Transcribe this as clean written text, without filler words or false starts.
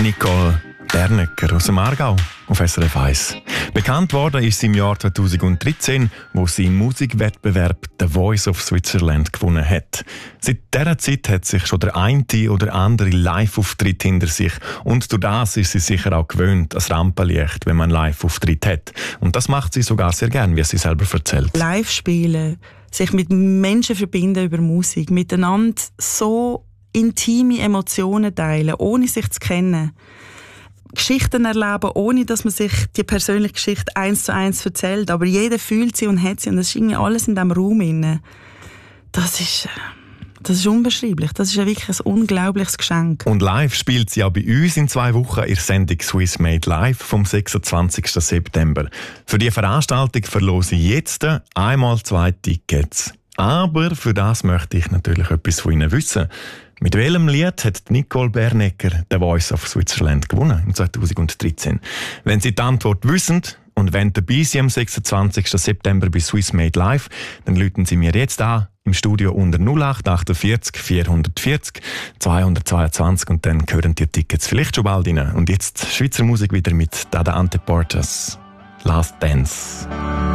Nicole Bernecker aus dem Aargau auf SRF 1. Bekannt worden ist sie im Jahr 2013, wo sie im Musikwettbewerb The Voice of Switzerland gewonnen hat. Seit dieser Zeit hat sich schon der eine oder andere Live-Auftritt hinter sich und durch das ist sie sicher auch gewöhnt, als Rampenlicht, wenn man einen Live-Auftritt hat. Und das macht sie sogar sehr gern, wie sie selber erzählt. Live spielen, sich mit Menschen verbinden über Musik, miteinander so intime Emotionen teilen, ohne sich zu kennen. Geschichten erleben, ohne dass man sich die persönliche Geschichte 1:1 erzählt. Aber jeder fühlt sie und hat sie. Und das ist irgendwie alles in diesem Raum inne. Das ist unbeschreiblich. Das ist wirklich ein unglaubliches Geschenk. Und live spielt sie auch bei uns in 2 Wochen in der Sendung Swiss Made Live vom 26. September. Für die Veranstaltung verlose ich jetzt einmal 2 Tickets. Aber für das möchte ich natürlich etwas von Ihnen wissen. Mit welchem Lied hat Nicole Bernecker The Voice of Switzerland gewonnen im 2013? Wenn Sie die Antwort wissen und wenn dabei sind am 26. September bei Swiss Made Live, dann rufen Sie mir jetzt an im Studio unter 0848 440 222 und dann hören die Tickets vielleicht schon bald rein. Und jetzt Schweizer Musik wieder mit Dada Ante Portas, Last Dance.